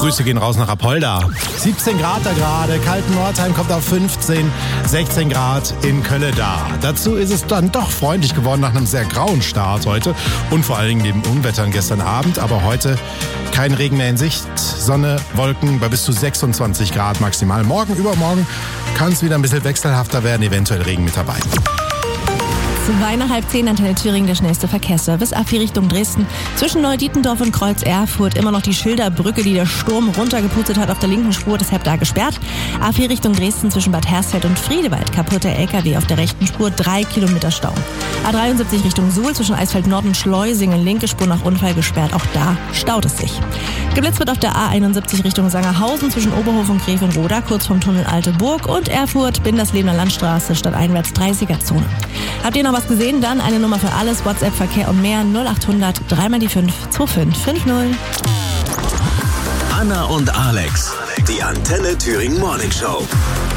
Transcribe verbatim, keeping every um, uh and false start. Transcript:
Grüße gehen raus nach Apolda. siebzehn Grad da gerade, Kalten-Nordheim kommt auf fünfzehn, sechzehn Grad in Kölle-Da. Dazu ist es dann doch freundlich geworden nach einem sehr grauen Start heute und vor allen Dingen dem Unwettern gestern Abend. Aber heute kein Regen mehr in Sicht, Sonne, Wolken bei bis zu sechsundzwanzig Grad maximal. Morgen, übermorgen kann es wieder ein bisschen wechselhafter werden, eventuell Regen mit dabei. Zwei nach halb zehn, Antenne Thüringen, der schnellste Verkehrsservice. A vier Richtung Dresden. Zwischen Neudietendorf und Kreuz Erfurt immer noch die Schilderbrücke, die der Sturm runtergepustet hat, auf der linken Spur, deshalb da gesperrt. A vier Richtung Dresden zwischen Bad Hersfeld und Friedewald. Kaputter L K W auf der rechten Spur, drei Kilometer Stau. A dreiundsiebzig Richtung Suhl zwischen Eisfeld Nord und Schleusingen. Linke Spur nach Unfall gesperrt. Auch da staut es sich. Geblitzt wird auf der A einundsiebzig Richtung Sangerhausen zwischen Oberhof und Grevenroda, kurz vom Tunnel Alte Burg, und Erfurt, Binderslebener Landstraße, stadteinwärts dreißiger-Zone. Habt ihr noch was gesehen? Dann eine Nummer für alles, WhatsApp, Verkehr und mehr, null achthundert, drei mal die fünf, zwei fünf fünf null. Anna und Alex, die Antenne Thüringen Morning Show.